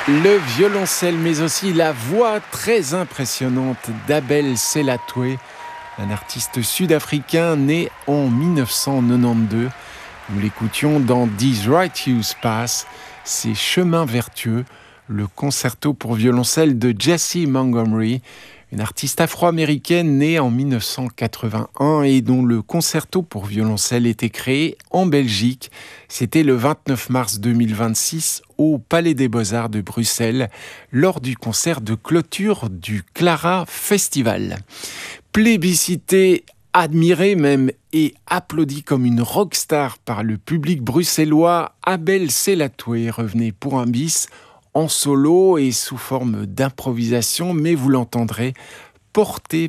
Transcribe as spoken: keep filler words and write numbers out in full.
Le violoncelle, mais aussi la voix très impressionnante d'Abel Selatoué, un artiste sud-africain né en dix-neuf cent quatre-vingt-douze. Nous l'écoutions dans These Righteous Paths, ces chemins vertueux, le concerto pour violoncelle de Jessie Montgomery, une artiste afro-américaine née en dix-neuf cent quatre-vingt-un et dont le concerto pour violoncelle était créé en Belgique. C'était le vingt-neuf mars deux mille vingt-six au Palais des Beaux-Arts de Bruxelles, lors du concert de clôture du Clara Festival. Plébiscité, admiré même et applaudi comme une rockstar par le public bruxellois, Abel Selatoué revenait pour un bis en solo et sous forme d'improvisation, mais vous l'entendrez, porté